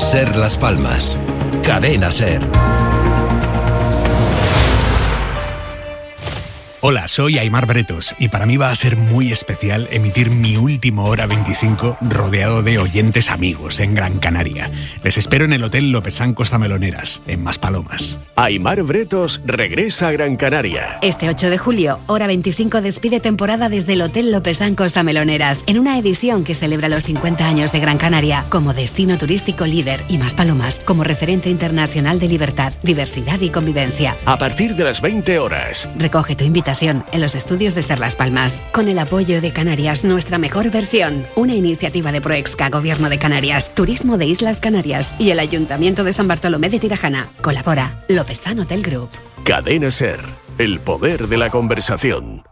Ser Las Palmas. Cadena Ser. Hola, soy Aimar Bretos y para mí va a ser muy especial emitir mi último Hora 25 rodeado de oyentes amigos en Gran Canaria. Les espero en el Hotel Lopesán Costa Meloneras, en Maspalomas. Aimar Bretos regresa a Gran Canaria. Este 8 de julio, Hora 25 despide temporada desde el Hotel Lopesán Costa Meloneras, en una edición que celebra los 50 años de Gran Canaria como destino turístico líder y Maspalomas como referente internacional de libertad, diversidad y convivencia. A partir de las 20 horas. Recoge tu invitación en los estudios de Ser Las Palmas, con el apoyo de Canarias Nuestra Mejor Versión, una iniciativa de Proexca, Gobierno de Canarias, Turismo de Islas Canarias y el Ayuntamiento de San Bartolomé de Tirajana. Colabora Lopesán Hotel Group. Cadena Ser, el poder de la conversación.